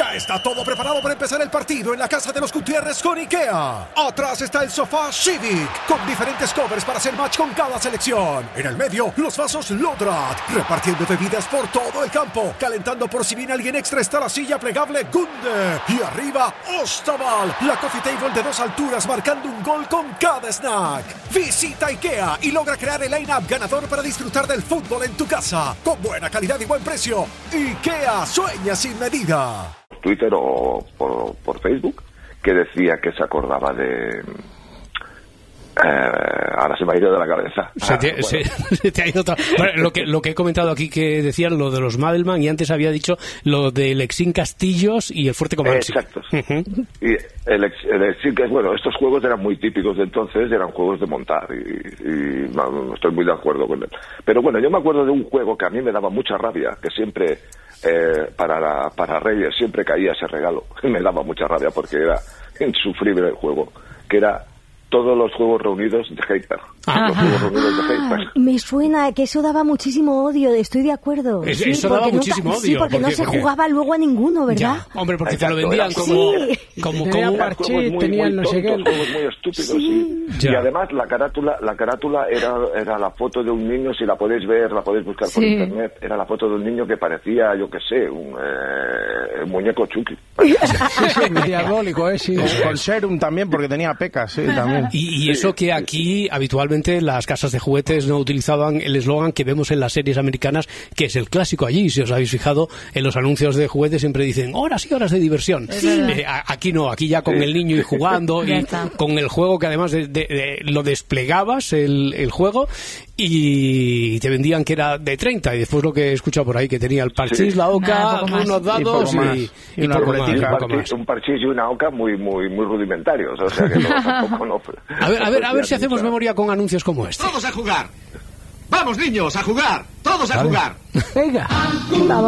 Ya está todo preparado para empezar el partido en la casa de los Gutiérrez con IKEA. Atrás está el sofá Civic, con diferentes covers para hacer match con cada selección. En el medio, los vasos Lodrat, repartiendo bebidas por todo el campo. Calentando por si viene alguien extra está la silla plegable Gunde. Y arriba, Ostaval, la coffee table de 2 alturas marcando un gol con cada snack. Visita IKEA y logra crear el line-up ganador para disfrutar del fútbol en tu casa. Con buena calidad y buen precio. IKEA, sueña sin medida. Twitter o por Facebook, que decía que se acordaba de... ahora se me ha ido de la cabeza. Se te ha ido otra... Bueno, lo que he comentado aquí, que decían lo de los Madelman, y antes había dicho lo del Exin Castillos y el Fuerte Comanche. Exacto. Y el Exin, que bueno, estos juegos eran muy típicos de entonces, eran juegos de montar y no estoy muy de acuerdo con él. Pero bueno, yo me acuerdo de un juego que a mí me daba mucha rabia, que siempre para Reyes siempre caía ese regalo. Me daba mucha rabia porque era insufrible el juego, que era todos los juegos reunidos de Hyper. Los juegos reunidos de Hyper. Me suena que eso daba muchísimo odio, estoy de acuerdo. Eso daba muchísimo odio. Sí, porque no se jugaba luego a ninguno, ¿verdad? Ya, hombre, porque te lo vendían como un parche, tenían no sé qué. Juegos muy estúpidos, sí. Y además la carátula era la foto de un niño, si la podéis ver, la podéis buscar por internet, era la foto de un niño que parecía, yo qué sé, un muñeco Chucky. Sí, diabólico, sí. Con Serum también, porque tenía pecas, sí, también. Y eso que aquí habitualmente las casas de juguetes no utilizaban el eslogan que vemos en las series americanas, que es el clásico allí. Si os habéis fijado, en los anuncios de juguetes siempre dicen horas y horas de diversión. Aquí no, aquí ya con el niño y jugando y con el juego, que además lo desplegabas el juego, y te vendían que era de 30, y después lo que he escuchado por ahí, que tenía el parchís, la oca, unos dados y una ruletita. Un parchís y una oca muy rudimentarios, o sea que tampoco no. A ver si hacemos memoria con anuncios como este. ¡Todos a jugar! ¡Vamos, niños, a jugar! ¡Todos a jugar! Venga. Vamos.